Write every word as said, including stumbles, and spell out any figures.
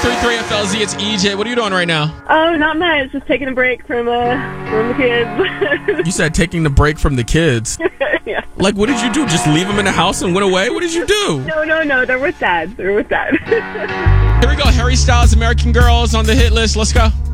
three three F L Z, it's E J. What are you doing right now? Oh, not much. Just taking a break from uh from the kids. You said taking the break from the kids. Yeah. Like, what did you do? Just leave them in the house and went away? What did you do? No, no, no. They're with dad. They're with dad. Here we go. Harry Styles, American Girls on the hit list. Let's go.